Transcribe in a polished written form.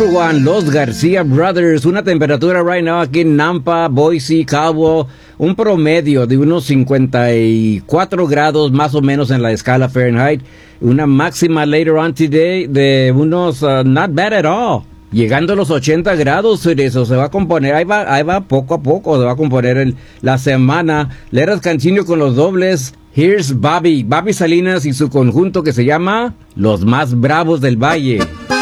for One, los García Brothers. Una temperatura right now aquí en Nampa, Boise, Cabo, un promedio de unos 54 grados más o menos en la escala Fahrenheit. Una máxima later on today de unos not bad at all. Llegando a los 80 grados, eso se va a componer, ahí va poco a poco, se va a componer la semana. Let us continue con los dobles. Here's Bobby Salinas y su conjunto que se llama Los Más Bravos del Valle.